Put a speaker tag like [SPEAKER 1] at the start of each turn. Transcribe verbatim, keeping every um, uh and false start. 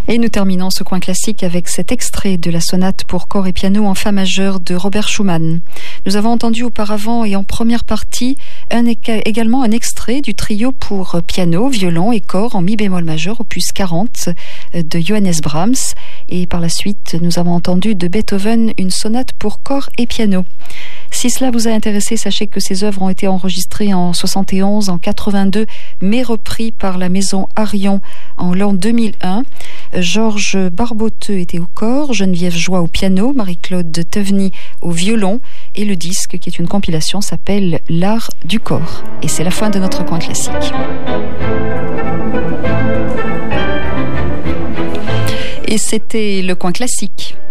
[SPEAKER 1] Et nous terminons ce coin classique avec cet extrait de la sonate pour corps et piano en fa majeur de Robert Schumann. Nous avons entendu auparavant et en première partie un, également un extrait du trio pour piano, violon et corps en mi bémol majeur, opus quarante de Johannes Brahms. Et par la suite, nous avons entendu de Beethoven une sonate pour corps et piano. Si cela vous a intéressé, sachez que ces œuvres ont été enregistrées en soixante et onze, en quatre-vingt-deux, mais repris par la maison Arion en l'an deux mille un. Georges Barboteux était au corps, Geneviève Joie au piano, Marie-Claude Teveny au violon, et le disque, qui est une compilation, s'appelle L'art du corps. Et c'est la fin de notre coin classique. Et c'était le coin classique.